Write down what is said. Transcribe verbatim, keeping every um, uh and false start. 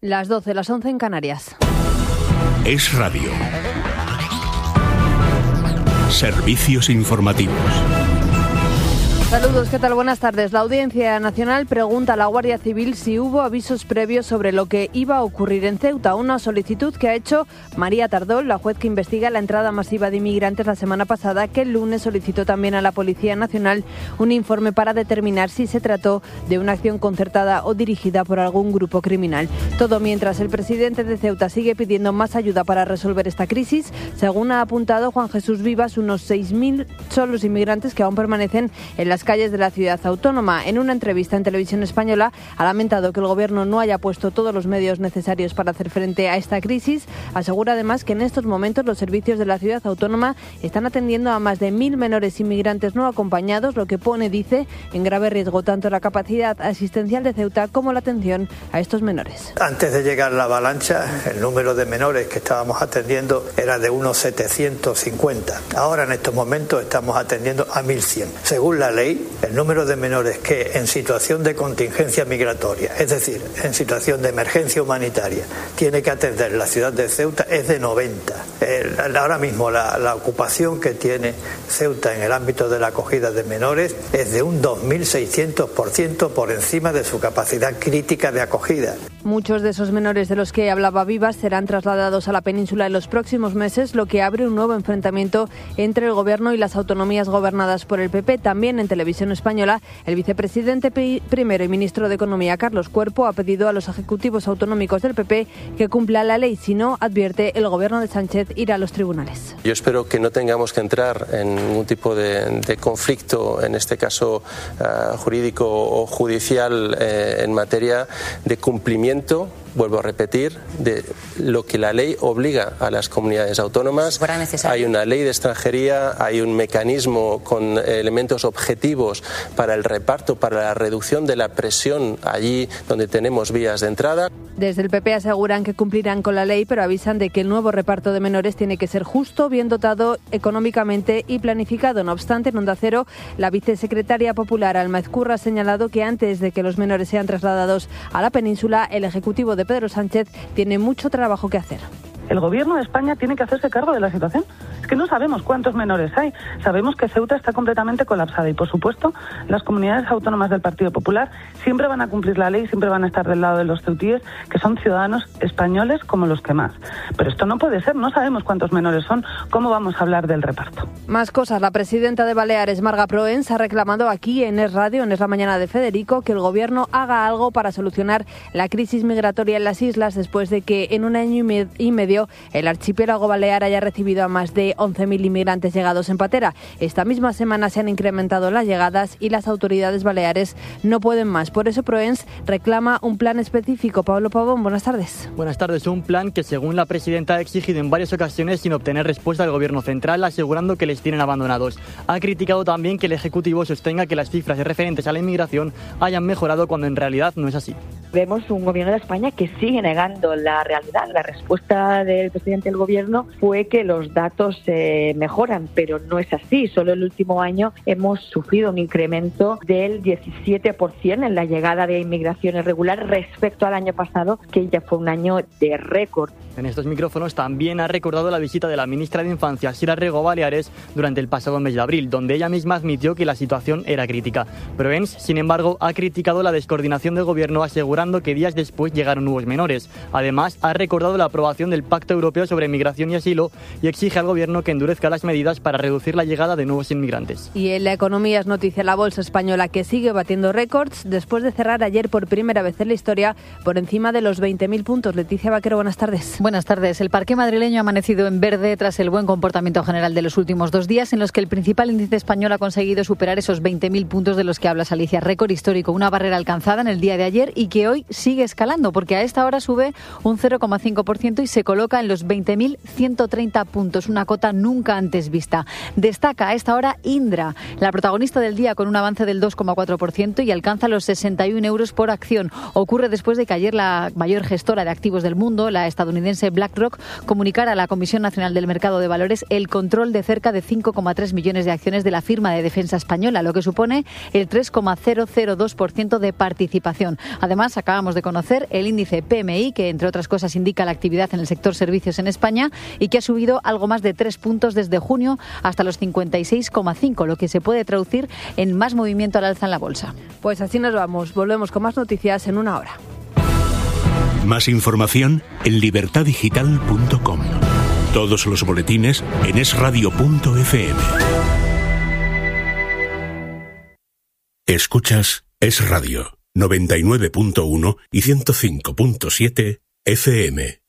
Las doce, las once en Canarias. Es Radio. Servicios informativos. Saludos, ¿qué tal? Buenas tardes. La Audiencia Nacional pregunta a la Guardia Civil si hubo avisos previos sobre lo que iba a ocurrir en Ceuta, una solicitud que ha hecho María Tardol, la juez que investiga la entrada masiva de inmigrantes la semana pasada, que el lunes solicitó también a la Policía Nacional un informe para determinar si se trató de una acción concertada o dirigida por algún grupo criminal. Todo mientras el presidente de Ceuta sigue pidiendo más ayuda para resolver esta crisis. Según ha apuntado Juan Jesús Vivas, unos seis mil son los inmigrantes que aún permanecen en las calles de la ciudad autónoma. En una entrevista en Televisión Española ha lamentado que el gobierno no haya puesto todos los medios necesarios para hacer frente a esta crisis. Asegura además que en estos momentos los servicios de la ciudad autónoma están atendiendo a más de mil menores inmigrantes no acompañados, lo que pone, dice, en grave riesgo tanto la capacidad asistencial de Ceuta como la atención a estos menores. Antes de llegar la avalancha, el número de menores que estábamos atendiendo era de unos setecientos cincuenta. Ahora en estos momentos estamos atendiendo a mil cien. Según la ley, el número de menores que en situación de contingencia migratoria, es decir, en situación de emergencia humanitaria, tiene que atender la ciudad de Ceuta es de noventa. El, ahora mismo la, la ocupación que tiene Ceuta en el ámbito de la acogida de menores es de un dos mil seiscientos por ciento por encima de su capacidad crítica de acogida. Muchos de esos menores de los que hablaba Vivas serán trasladados a la península en los próximos meses, lo que abre un nuevo enfrentamiento entre el gobierno y las autonomías gobernadas por el P P. También en Televisión Española, el vicepresidente primero y ministro de Economía, Carlos Cuerpo, ha pedido a los ejecutivos autonómicos del P P que cumplan la ley. Si no, advierte, el gobierno de Sánchez irá a los tribunales. Yo espero que no tengamos que entrar en ningún tipo de, de conflicto, en este caso uh, jurídico o judicial, eh, en materia de cumplimiento, vuelvo a repetir, de lo que la ley obliga a las comunidades autónomas. Si hay una ley de extranjería, hay un mecanismo con elementos objetivos para el reparto, para la reducción de la presión allí donde tenemos vías de entrada. Desde el P P aseguran que cumplirán con la ley, pero avisan de que el nuevo reparto de menores tiene que ser justo, bien dotado económicamente y planificado. No obstante, en Onda Cero, la vicesecretaria popular Alma Ezcurra ha señalado que antes de que los menores sean trasladados a la península, el Ejecutivo de Pedro Sánchez tiene mucho trabajo que hacer. El Gobierno de España tiene que hacerse cargo de la situación. Es que no sabemos cuántos menores hay. Sabemos que Ceuta está completamente colapsada y, por supuesto, las comunidades autónomas del Partido Popular siempre van a cumplir la ley, siempre van a estar del lado de los ceutíes, que son ciudadanos españoles como los que más. Pero esto no puede ser, no sabemos cuántos menores son, ¿cómo vamos a hablar del reparto? Más cosas. La presidenta de Baleares, Marga Proens, ha reclamado aquí en Es Radio, en Es la Mañana de Federico, que el Gobierno haga algo para solucionar la crisis migratoria en las islas después de que en un año y medio el archipiélago balear haya recibido a más de once mil inmigrantes llegados en patera. Esta misma semana se han incrementado las llegadas y las autoridades baleares no pueden más. Por eso Proens reclama un plan específico. Pablo Pavón, buenas tardes. Buenas tardes. Un plan que, según la presidenta, ha exigido en varias ocasiones sin obtener respuesta del Gobierno central, asegurando que les tienen abandonados. Ha criticado también que el Ejecutivo sostenga que las cifras referentes a la inmigración hayan mejorado cuando en realidad no es así. Vemos un Gobierno de España que sigue negando la realidad. La respuesta del presidente del Gobierno fue que los datos eh, mejoran, pero no es así. Solo el último año hemos sufrido un incremento del diecisiete por ciento en la llegada de inmigración irregular respecto al año pasado, que ya fue un año de récord. En estos micrófonos también ha recordado la visita de la ministra de Infancia, Sira Rego, a Baleares durante el pasado mes de abril, donde ella misma admitió que la situación era crítica. Proens, sin embargo, ha criticado la descoordinación del Gobierno, asegurando que días después llegaron nuevos menores. Además, ha recordado la aprobación del Pacto Europeo sobre Migración y Asilo y exige al Gobierno que endurezca las medidas para reducir la llegada de nuevos inmigrantes. Y en la economía es noticia la bolsa española, que sigue batiendo récords después de cerrar ayer por primera vez en la historia por encima de los veinte mil puntos. Leticia Vaquero, buenas tardes. Buenas tardes. El parqué madrileño ha amanecido en verde tras el buen comportamiento general de los últimos dos días, en los que el principal índice español ha conseguido superar esos veinte mil puntos de los que habla Alicia. Récord histórico, una barrera alcanzada en el día de ayer y que hoy sigue escalando, porque a esta hora sube un cero coma cinco por ciento y se coloca en los veinte mil ciento treinta puntos, una cota nunca antes vista. Destaca a esta hora Indra, la protagonista del día, con un avance del dos coma cuatro por ciento y alcanza los sesenta y un euros por acción. Ocurre después de que ayer la mayor gestora de activos del mundo, la estadounidense BlackRock, comunicara a la Comisión Nacional del Mercado de Valores el control de cerca de cinco coma tres millones de acciones de la firma de defensa española, lo que supone el tres coma cero cero dos por ciento de participación. Además, acabamos de conocer el índice P M I, que entre otras cosas indica la actividad en el sector servicios en España y que ha subido algo más de tres puntos desde junio hasta los cincuenta y seis coma cinco, lo que se puede traducir en más movimiento al alza en la bolsa. Pues así nos vamos. Volvemos con más noticias en una hora. Más información en libertad digital punto com. Todos los boletines en es radio punto efe eme. Escuchas Es Radio noventa y nueve punto uno y ciento cinco punto siete efe eme.